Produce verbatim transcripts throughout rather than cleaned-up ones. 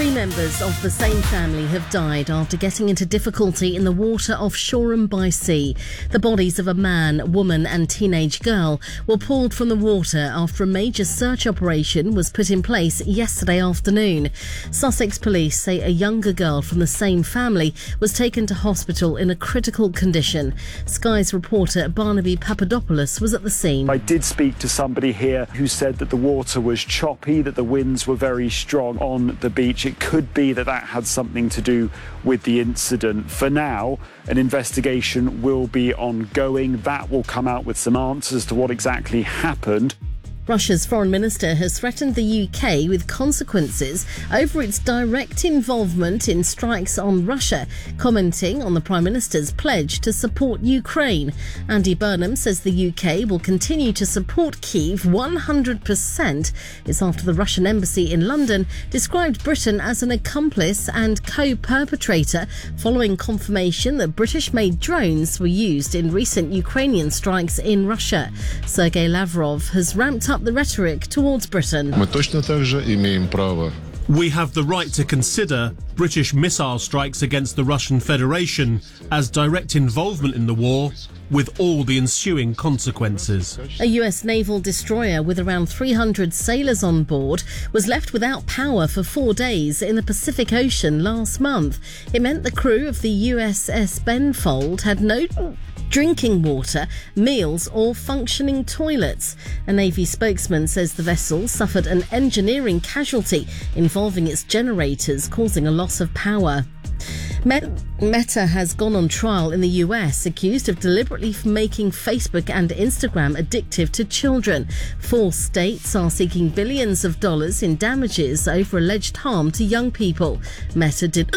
Three members of the same family have died after getting into difficulty in the water off Shoreham by Sea. The bodies of a man, woman and teenage girl were pulled from the water after a major search operation was put in place yesterday afternoon. Sussex police say a younger girl from the same family was taken to hospital in a critical condition. Sky's reporter Barnaby Papadopoulos was at the scene. I did speak to somebody here who said that the water was choppy, that the winds were very strong on the beach. It could be that that had something to do with the incident. For now, an investigation will be ongoing. That will come out with some answers to what exactly happened. Russia's foreign minister has threatened the U K with consequences over its direct involvement in strikes on Russia, commenting on the Prime Minister's pledge to support Ukraine. Andy Burnham says the U K will continue to support Kyiv one hundred percent. It's after the Russian embassy in London described Britain as an accomplice and co-perpetrator following confirmation that British-made drones were used in recent Ukrainian strikes in Russia. Sergei Lavrov has ramped up the rhetoric towards Britain. Мы точно так же имеем право. We have the right to consider British missile strikes against the Russian Federation as direct involvement in the war, with all the ensuing consequences. A U S naval destroyer with around three hundred sailors on board was left without power for four days in the Pacific Ocean last month. It meant the crew of the U S S Benfold had no drinking water, meals or functioning toilets. A Navy spokesman says the vessel suffered an engineering casualty involving its generators, causing a loss of power. Meta has gone on trial in the U S, accused of deliberately making Facebook and Instagram addictive to children. Four states are seeking billions of dollars in damages over alleged harm to young people. Meta did...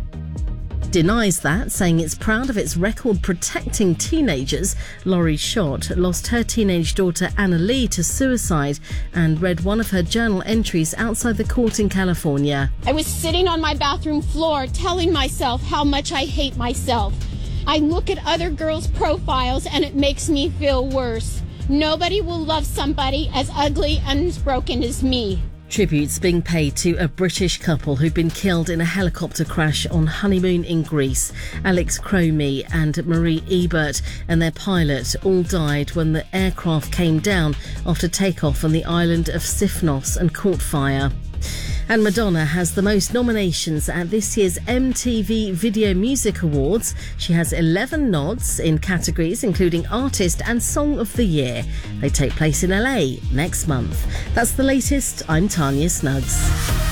denies that, saying it's proud of its record protecting teenagers. Laurie Schott lost her teenage daughter Anna Lee to suicide and read one of her journal entries outside the court in California. I was sitting on my bathroom floor telling myself how much I hate myself. I look at other girls' profiles and it makes me feel worse. Nobody will love somebody as ugly and as broken as me. Tributes being paid to a British couple who've been killed in a helicopter crash on honeymoon in Greece. Alex Cromie and Marie Ebert and their pilot all died when the aircraft came down after takeoff on the island of Sifnos and caught fire. And Madonna has the most nominations at this year's M T V Video Music Awards. She has eleven nods in categories including Artist and Song of the Year. They take place in L A next month. That's the latest. I'm Tanya Snuggs.